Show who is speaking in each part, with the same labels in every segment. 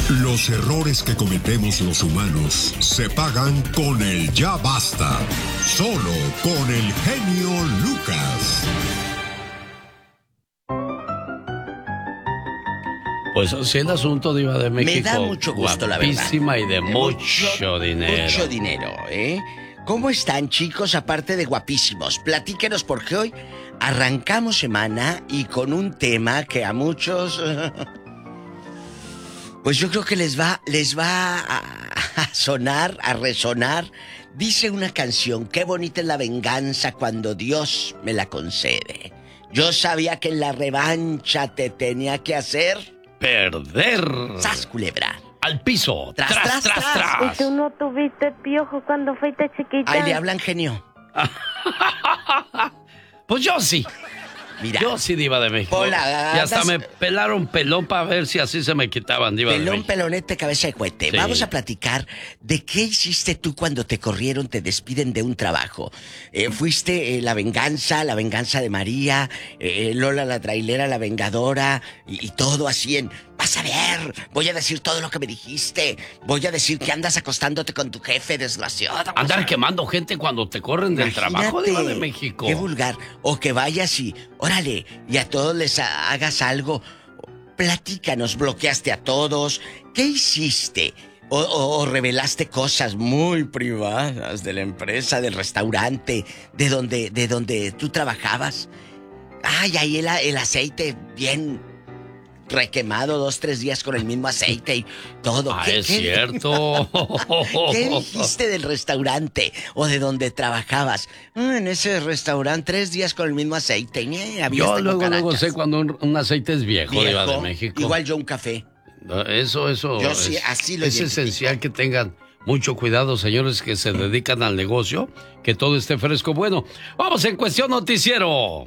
Speaker 1: Los errores que cometemos los humanos se pagan con el ya basta. Solo con el genio Lucas.
Speaker 2: Pues así el asunto, Diva de México.
Speaker 3: Me da mucho gusto, la verdad.
Speaker 2: Guapísima y de mucho dinero.
Speaker 3: Mucho dinero, ¿eh? ¿Cómo están, chicos? Aparte de guapísimos, platíquenos porque hoy arrancamos semana y con un tema que a muchos... Pues yo creo que les va a sonar, a resonar. Dice una canción, qué bonita es la venganza cuando Dios me la concede. Yo sabía que en la revancha te tenía que hacer...
Speaker 2: perder.
Speaker 3: ¡Sas, culebra!
Speaker 2: Al piso.
Speaker 3: Tras.
Speaker 4: ¿Y tú no tuviste piojo cuando fuiste chiquita?
Speaker 3: Ay, le hablan, genio.
Speaker 2: Pues yo sí.
Speaker 3: Mira.
Speaker 2: Yo sí, Diva de México.
Speaker 3: Hola,
Speaker 2: y hasta me pelaron pelón para ver si así se me quitaban, Diva de México.
Speaker 3: Pelonete, cabeza de cohete. Sí. Vamos a platicar de qué hiciste tú cuando te corrieron, te despiden de un trabajo. Fuiste la venganza de María, Lola la trailera, la vengadora, y todo así en... Vas a ver, voy a decir todo lo que me dijiste. Voy a decir que andas acostándote con tu jefe, desgraciado.
Speaker 2: Andar quemando gente cuando te corren del trabajo, Diva de México.
Speaker 3: Qué vulgar. O que vayas y, órale, y a todos les hagas algo. Platícanos, bloqueaste a todos. ¿Qué hiciste? O revelaste cosas muy privadas de la empresa, del restaurante, de donde tú trabajabas. Ay, ahí el aceite bien... requemado 2-3 días con el mismo aceite y todo.
Speaker 2: Es cierto.
Speaker 3: ¿Qué dijiste del restaurante o de donde trabajabas? En ese restaurante 3 días con el mismo aceite.
Speaker 2: Yo luego sé cuando un aceite es viejo, Diva de México.
Speaker 3: Igual yo un café.
Speaker 2: Eso.
Speaker 3: Yo sí, así lo
Speaker 2: es esencial que tengan mucho cuidado, señores que se dedican al negocio, que todo esté fresco. Bueno, vamos en Cuestión Noticiero.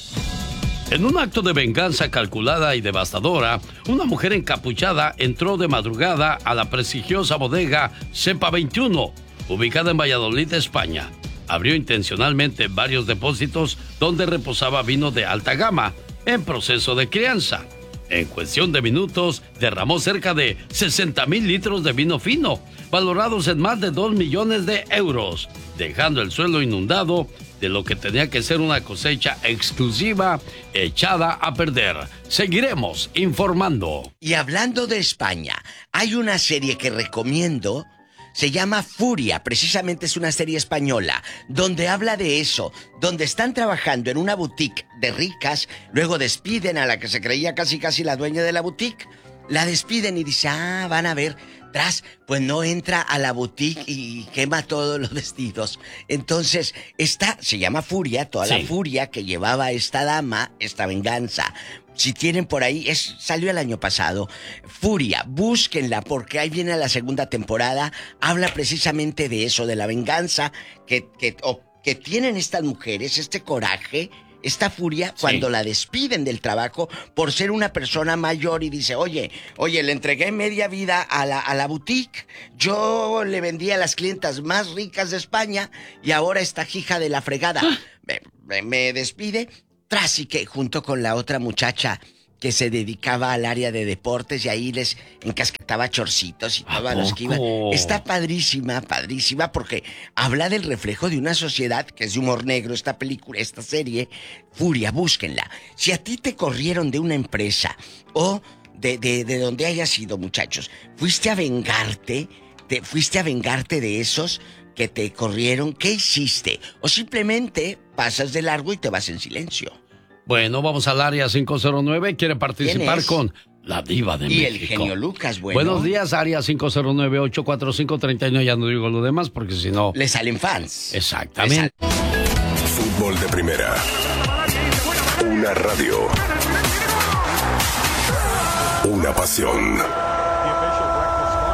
Speaker 2: En un acto de venganza calculada y devastadora, una mujer encapuchada entró de madrugada a la prestigiosa bodega Cepa 21, ubicada en Valladolid, España. Abrió intencionalmente varios depósitos donde reposaba vino de alta gama, en proceso de crianza. En cuestión de minutos, derramó cerca de 60,000 litros de vino fino, valorados en más de 2 millones de euros, dejando el suelo inundado de lo que tenía que ser una cosecha exclusiva echada a perder. Seguiremos informando.
Speaker 3: Y hablando de España, hay una serie que recomiendo, se llama Furia, precisamente es una serie española, donde habla de eso, donde están trabajando en una boutique de ricas, luego despiden a la que se creía casi la dueña de la boutique, la despiden y dice, van a ver, pues no entra a la boutique y quema todos los vestidos. Entonces, se llama Furia, toda la furia que llevaba esta dama, esta venganza. Si tienen por ahí, salió el año pasado. Furia, búsquenla porque ahí viene la segunda temporada. Habla precisamente de eso, de la venganza que tienen estas mujeres, este coraje, esta furia cuando la despiden del trabajo por ser una persona mayor y dice, oye, le entregué media vida a la boutique, yo le vendí a las clientas más ricas de España y ahora esta hija de la fregada me despide, y que junto con la otra muchacha que se dedicaba al área de deportes y ahí les encasquetaba chorcitos y todo a los que iban. Está padrísima porque habla del reflejo de una sociedad que es de humor negro, esta película, esta serie, Furia, búsquenla. Si a ti te corrieron de una empresa o de donde hayas sido, muchachos, fuiste a vengarte de esos que te corrieron, ¿qué hiciste? O simplemente pasas de largo y te vas en silencio.
Speaker 2: Bueno, vamos al área 509. ¿Quiere participar con la Diva de México?
Speaker 3: Y el genio Lucas,
Speaker 2: Buenos días, área 509-845-39. Ya no digo lo demás porque si no...
Speaker 3: Le salen fans.
Speaker 2: Exactamente.
Speaker 1: Fútbol de primera. Una radio. Una pasión.